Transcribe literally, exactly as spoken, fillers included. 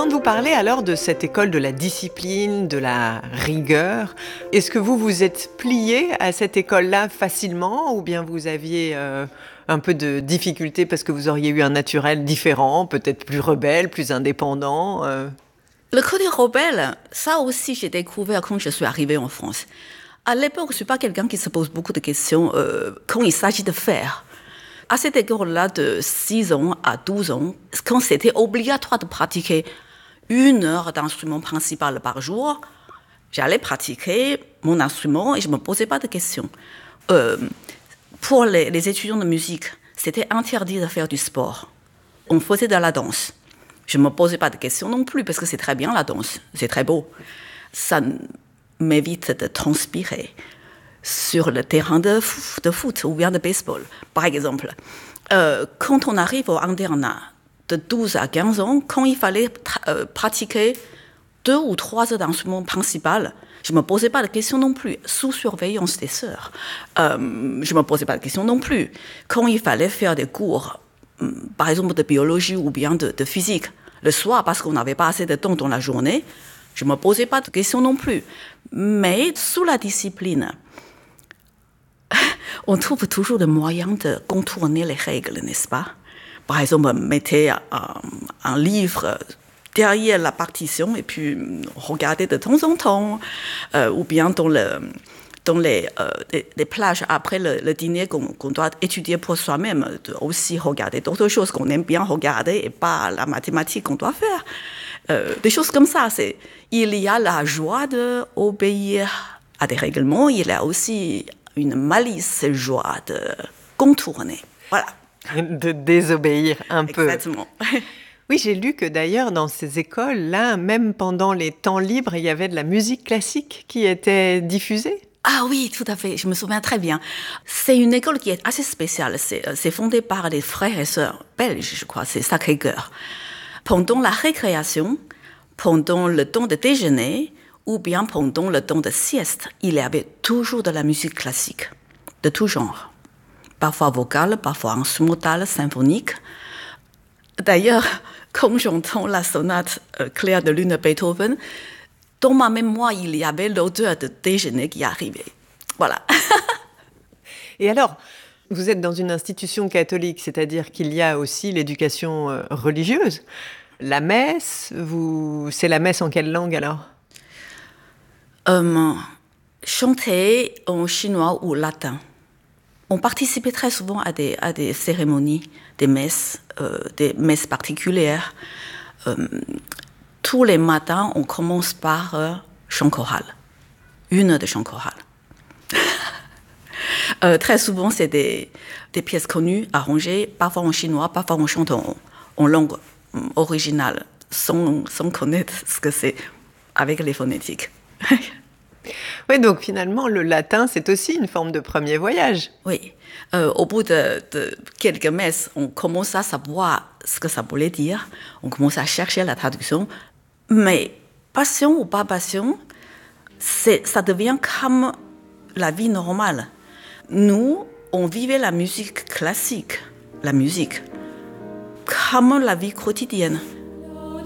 quand vous parlez alors de cette école de la discipline, de la rigueur, est-ce que vous vous êtes plié à cette école-là facilement ou bien vous aviez euh, un peu de difficulté parce que vous auriez eu un naturel différent, peut-être plus rebelle, plus indépendant euh... Le côté rebelle, ça aussi j'ai découvert quand je suis arrivée en France. À l'époque, je ne suis pas quelqu'un qui se pose beaucoup de questions euh, quand il s'agit de faire. À cette école-là, de six ans à douze ans, quand c'était obligatoire de pratiquer une heure d'instrument principal par jour, j'allais pratiquer mon instrument et je ne me posais pas de questions. Euh, pour les, les étudiants de musique, c'était interdit de faire du sport. On faisait de la danse. Je ne me posais pas de questions non plus parce que c'est très bien la danse, c'est très beau. Ça m'évite de transpirer sur le terrain de, de foot ou bien de baseball, par exemple. Euh, quand on arrive au internat de douze à quinze ans, quand il fallait tra- euh, pratiquer deux ou trois heures d'instrument principal, je ne me posais pas de questions non plus, sous surveillance des sœurs. Euh, je ne me posais pas de questions non plus. Quand il fallait faire des cours, par exemple de biologie ou bien de, de physique, le soir, parce qu'on n'avait pas assez de temps dans la journée, je ne me posais pas de questions non plus. Mais sous la discipline, on trouve toujours des moyens de contourner les règles, n'est-ce pas? Par exemple, mettez un, un livre derrière la partition et puis regardez de temps en temps, euh, ou bien dans, le, dans les, euh, les, les plages après le, le dîner qu'on, qu'on doit étudier pour soi-même, aussi regarder d'autres choses qu'on aime bien regarder et pas la mathématique qu'on doit faire. Euh, des choses comme ça. C'est, il y a la joie d'obéir à des règlements, il y a aussi une malice joie de contourner. Voilà. De désobéir un peu. Exactement. Oui, j'ai lu que d'ailleurs dans ces écoles-là, même pendant les temps libres, il y avait de la musique classique qui était diffusée. Ah oui, tout à fait, je me souviens très bien. C'est une école qui est assez spéciale. C'est, c'est fondé par des frères et sœurs belges, je crois, c'est Sacré-Cœur. Pendant la récréation, pendant le temps de déjeuner, ou bien pendant le temps de sieste, il y avait toujours de la musique classique, de tout genre. Parfois vocale, parfois instrumentale, symphonique. D'ailleurs, quand j'entends la sonate euh, Clair de Lune de Beethoven, dans ma mémoire, il y avait l'odeur de déjeuner qui arrivait. Voilà. Et alors, vous êtes dans une institution catholique, c'est-à-dire qu'il y a aussi l'éducation euh, religieuse. La messe, vous... c'est la messe en quelle langue alors? euh, Chanter en chinois ou latin. On participait très souvent à des, à des cérémonies, des messes, euh, des messes particulières. Euh, tous les matins, on commence par euh, chant choral, une heure de chant choral. euh, très souvent, c'est des, des pièces connues, arrangées, parfois en chinois, parfois on chante en, en langue originale, sans, sans connaître ce que c'est avec les phonétiques. Oui, donc finalement, le latin, c'est aussi une forme de premier voyage. Oui. Euh, au bout de, de quelques messes, on commence à savoir ce que ça voulait dire. On commence à chercher la traduction. Mais passion ou pas passion, c'est, ça devient comme la vie normale. Nous, on vivait la musique classique, la musique, comme la vie quotidienne.